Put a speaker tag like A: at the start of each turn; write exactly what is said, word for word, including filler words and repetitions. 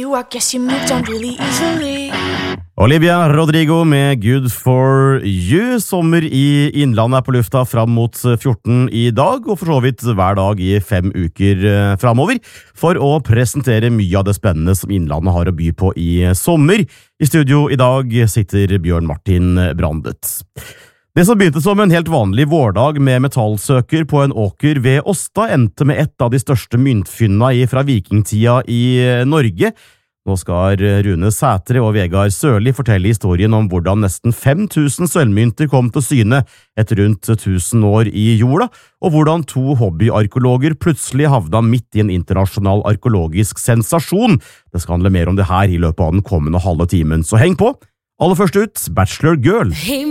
A: you, I guess you moved on really easily.
B: Olivia Rodrigo med Good for You. Sommer i Innlandet er på lufta fram mot fjorten i dag, og for så vidt hver dag i fem uker fremover, for å presentere mye av det spennende som Innlandet har å by på i sommer. I studio i dag sitter Bjørn Martin Brandet. Det som begynte som en helt vanlig vårdag med metallsøker på en åker ved Åsta, endte med et av de største myntfynna fra vikingtida i Norge. Nå skal Rune Sætre og Vegard Sørli fortelle historien om hvordan nesten fem tusen sølvmynter kom til syne etter rundt tusen år i jorda, og hvordan to hobbyarkeologer plutselig havna midt i en internasjonal arkeologisk sensasjon. Det skal handle mer om det her i løpet av den kommende halve timen, så heng på! Aller først ut, Bachelor Girl.